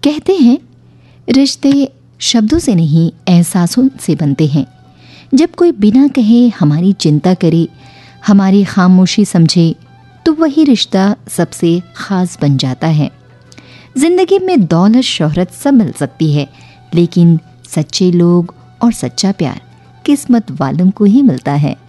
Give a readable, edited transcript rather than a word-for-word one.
कहते हैं रिश्ते शब्दों से नहीं एहसासों से बनते हैं। जब कोई बिना कहे हमारी चिंता करे, हमारी खामोशी समझे, तो वही रिश्ता सबसे खास बन जाता है। जिंदगी में दौलत शोहरत सब मिल सकती है, लेकिन सच्चे लोग और सच्चा प्यार किस्मत वालों को ही मिलता है।